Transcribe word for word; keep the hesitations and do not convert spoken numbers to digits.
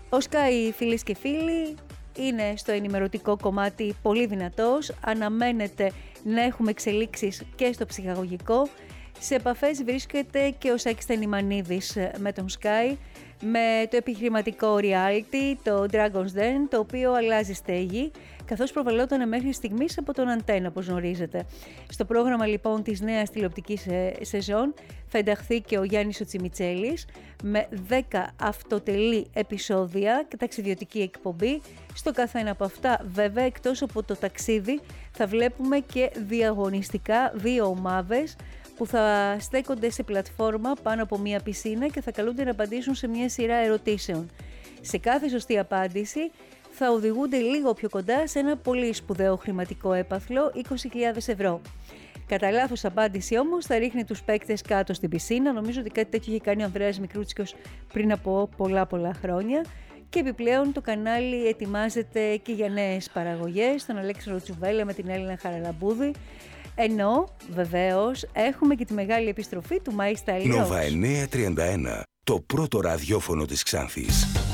Ο Sky, φίλες και φίλοι, είναι στο ενημερωτικό κομμάτι πολύ δυνατός. Αναμένεται να έχουμε εξελίξεις και στο ψυχαγωγικό. Σε επαφές βρίσκεται και ο Σάκης Τανιμανίδης με τον Sky, με το επιχειρηματικό reality, το Dragon's Den, το οποίο αλλάζει στέγη, καθώς προβαλλόταν μέχρι στιγμής από τον Αντένα, όπως γνωρίζετε. Στο πρόγραμμα λοιπόν της νέας τηλεοπτικής σεζόν θα ενταχθεί και ο Γιάννης ο Τσιμιτσέλης, με δέκα αυτοτελή επεισόδια και ταξιδιωτική εκπομπή. Στο καθένα από αυτά, βέβαια, εκτός από το ταξίδι, θα βλέπουμε και διαγωνιστικά δύο ομάδες που θα στέκονται σε πλατφόρμα πάνω από μία πισίνα και θα καλούνται να απαντήσουν σε μία σειρά ερωτήσεων. Σε κάθε σωστή απάντηση θα οδηγούνται λίγο πιο κοντά σε ένα πολύ σπουδαίο χρηματικό έπαθλο, είκοσι χιλιάδες ευρώ. Κατά λάθος απάντηση όμως θα ρίχνει τους παίκτες κάτω στην πισίνα. Νομίζω ότι κάτι τέτοιο είχε κάνει ο Ανδρέας Μικρούτσικος πριν από πολλά πολλά χρόνια. Και επιπλέον το κανάλι ετοιμάζεται και για νέες παραγωγές, τον Αλέξανδρο Τσουβέλα με την Έλληνα Χαραλαμπούδη. Ενώ, βεβαίως, έχουμε και τη μεγάλη επιστροφή του My Style Rocks. Nova εννιακόσια τριάντα ένα, το πρώτο ραδιόφωνο της Ξάνθης.